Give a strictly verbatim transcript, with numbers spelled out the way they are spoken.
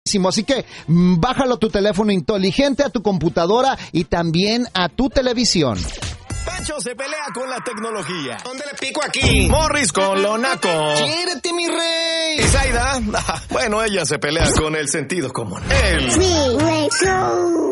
Así que mm, bájalo a tu teléfono inteligente, a tu computadora y también a tu televisión. Pancho se pelea con la tecnología. ¿Dónde le pico aquí? Morris con lo naco. ¡Quiérete, mi rey! ¿Y Zaida? Bueno, ella se pelea con el sentido común. El Sí, let's go.